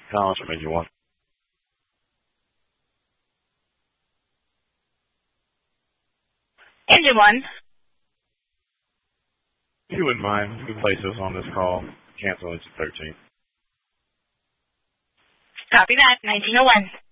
Collins from Engine 1. Engine 1. If you wouldn't mind, you can place us on this call. Cancel Engine 13. Copy that. 1901.